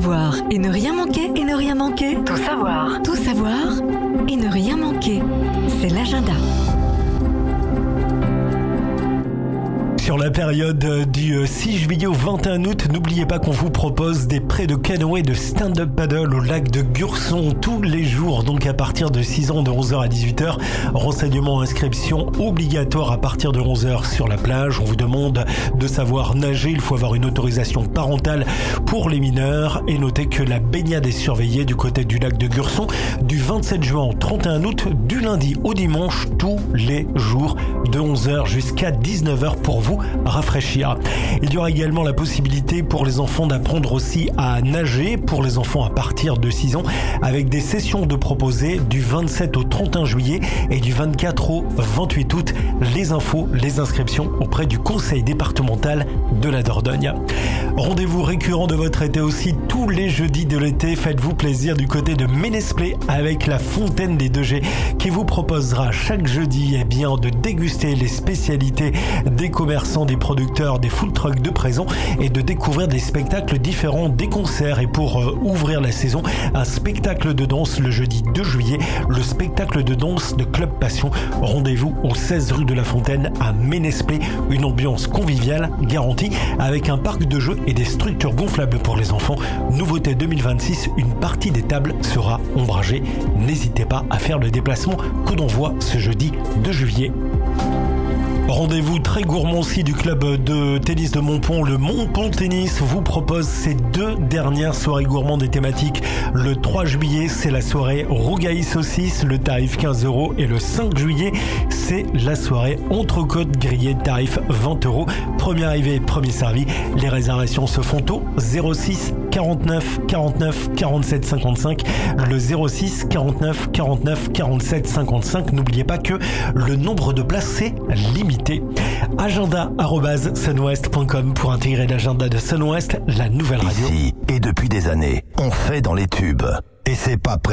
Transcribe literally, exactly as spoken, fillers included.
savoir et ne rien manquer, et ne rien manquer. Tout savoir. Tout savoir et ne rien manquer. C'est l'agenda. Sur la période du six juillet au vingt et un août, n'oubliez pas qu'on vous propose des prêts de canoë de stand-up paddle au lac de Gurson tous les jours, donc à partir de six ans de onze heures à dix-huit heures. Renseignements, inscription obligatoire à partir de onze heures sur la plage. On vous demande de savoir nager, il faut avoir une autorisation parentale pour les mineurs et notez que la baignade est surveillée du côté du lac de Gurson du vingt-sept juin au trente et un août, du lundi au dimanche, tous les jours de onze heures jusqu'à dix-neuf heures pour vous rafraîchir. Il y aura également la possibilité pour les enfants d'apprendre aussi à nager pour les enfants à partir de six ans avec des sessions de proposées du vingt-sept au trente et un juillet et du vingt-quatre au vingt-huit août. Les infos, les inscriptions auprès du conseil départemental de la Dordogne. Rendez-vous récurrent de votre été aussi tous les jeudis de l'été. Faites-vous plaisir du côté de Ménesplé avec la Fontaine des deux G qui vous proposera chaque jeudi eh bien, de déguster les spécialités des commerçants, des producteurs, des food trucks de présent et de découvrir des spectacles différents, des concerts et pour euh, ouvrir la saison, un spectacle de danse le jeudi deux juillet, le spectacle de danse de Club Passion. Rendez-vous au seize rue de la Fontaine à Ménesplé, une ambiance conviviale garantie avec un parc de jeux et des structures gonflables pour les enfants. Nouveauté deux mille vingt-six, une partie des tables sera ombragée. N'hésitez pas à faire le déplacement que l'on voit ce jeudi deux juillet. Rendez-vous très gourmand aussi du club de tennis de Montpont. Le Montpont Tennis vous propose ses deux dernières soirées gourmandes et thématiques. Le trois juillet, c'est la soirée rougail saucisse, le tarif quinze euros. Et le cinq juillet, c'est la soirée entrecôte grillée, tarif vingt euros. Premier arrivé, premier servi. Les réservations se font au zéro six quarante-neuf quarante-neuf quarante-sept cinquante-cinq. Le zéro six quarante-neuf quarante-neuf quarante-sept cinquante-cinq. N'oubliez pas que le nombre de places, c'est limité. agenda arobase sunwest point com pour intégrer l'agenda de Sunwest, la nouvelle radio. Ici, et depuis des années, on fait dans les tubes. Et c'est pas prêt.